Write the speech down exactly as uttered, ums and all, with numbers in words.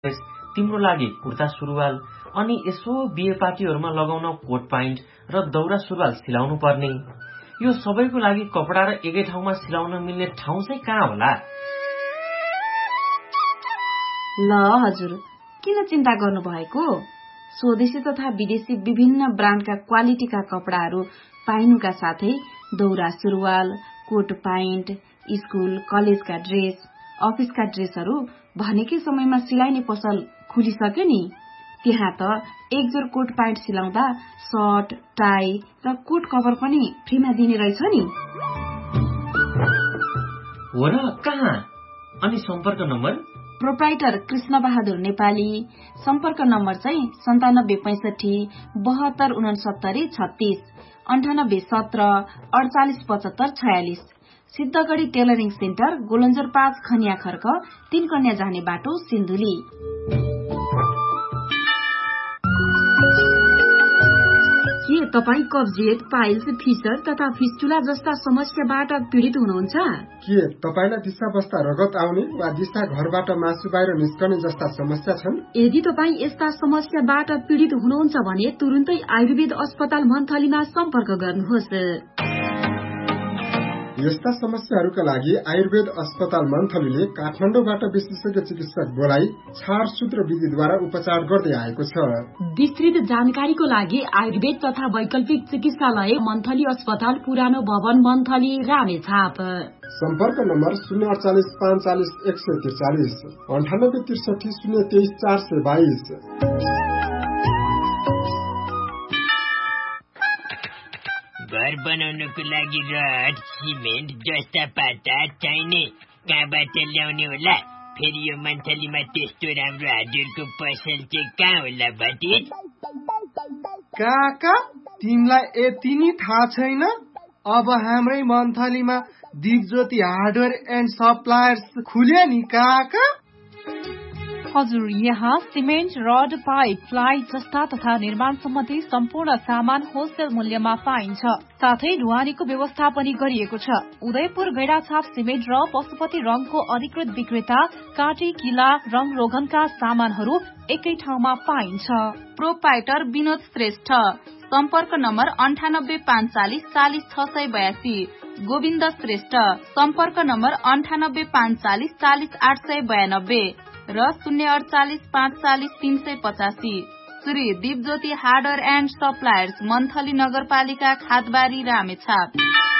तिम्रो लागि कुर्ता सुरुवाल अनि यसो बिहे पार्टीहरूमा लगाउन कोट प्यान्ट र दौरा सुरुवाल सिलाउनु पर्ने। यो सबैको लागि कपडा र एकै ठाउँमा सिलाउन मिल्ने ठाउँ चाहिँ कहाँ होला? ल हजुर, किन चिन्ता गर्नु भएको? स्वदेशी तथा विदेशी विभिन्न ब्रान्डका क्वालिटीका कपडाहरू पाइनुका साथै दौरा सुरुवाल, कोट प्यान्ट, स्कूल कलेजका ड्रेस, अफिसका ड्रेसहरू भनेकै समयमा सिलाइने पसल खुलिसक्यो नि। त्यहाँ त एक जोर कोट प्यान्ट सिलाउँदा सर्ट, टाई र कोट कभर पनि फ्रीमा दिने रहेछ नि। हो र, कहाँ? अनि सम्पर्क नम्बर? प्रोप्राइटर कृष्ण बहादुर नेपाली। सम्पर्क नम्बर चाहिँ सन्तानब्बे पैंसठी बहत्तर उनसत्तरी छत्तीस अन्ठानब्बे सत्र अडचालिस पचहत्तर छयालिस। सिद्धगढ़ी टेलरिङ सेन्टर, गोलन्जर पाँच, खनिया खर्क, तीन कन्या जाने बाटो, सिन्धुली। के तपाईँ कब्जियत, पाइल्स, फिसर तथा फिस्टुला जस्ता समस्याबाट पीड़ित हुनुहुन्छ? के तपाईलाई दिशा बस्दा रगत आउने वा दिशा घरबाट मासु बाहिर निस्कने जस्ता समस्या छन्? यदि तपाईँ यस्ता समस्याबाट पीड़ित हुनुहुन्छ भने तुरुन्तै आयुर्वेद अस्पताल मन्थलीमा सम्पर्क गर्नुहोस्। यस्ता समस्याहरूका लागि आयुर्वेद अस्पताल मन्थलीले काठमाडौँबाट विशेषज्ञ चिकित्सक बोलाई छारसूत्र विधिद्वारा उपचार गर्दै आएको छ। विस्तृत जानकारीको लागि आयुर्वेद तथा वैकल्पिक चिकित्सालय मन्थली अस्पताल, पुरानो भवन, मन्थली, रामेछाप। सम्पर्क नम्बर शून्य अडचालिस पाँच चालिस एक सय त्रिचालिस अन्ठानब्बे त्रिसठी शून्य तेइस चार सय बाइस। घर बनाउनको लागि रड, सिमेन्ट जस्ता पाता चाहिने कहाँबाट ल्याउने होला? फेरि यो मन्थलीमा त्यस्तो राम्रो हार्डवेयरको पसल चाहिँ कहाँ होला भतिज? काका, तिमीलाई यति नि थाहा छैन? अब हाम्रै मन्थलीमा दिपज्योति हार्डवेयर एन्ड सप्लायर्स खुल्यो नि काका। हजुर, यहाँ सिमेन्ट, रड, पाइप, प्लाई जस्ता तथा निर्माण सम्बन्धी सम्पूर्ण सामान होलसेल मूल्यमा पाइन्छ। साथै ढुवानीको व्यवस्था पनि गरिएको छ। उदयपुर गैडाछाप सिमेन्ट र पशुपति रङको अधिकृत विक्रेता काटी किला रङ रोगनका सामानहरू एकै ठाउँमा पाइन्छ। प्रोप्राइटर विनोद श्रेष्ठ। सम्पर्क नम्बर अन्ठानब्बे पाँच चालिस चालिस छ सय बयासी। गोविन्द श्रेष्ठ। सम्पर्क नम्बर अन्ठानब्बे पाँच चालिस चालिस आठ सय बयानब्बे र शून्य अडचालिस पाँच चालिस तीन सय पचासी। Shri Dipjyoti hardware and suppliers, monthly नगरपालिका, खादबारी, रामेछाप।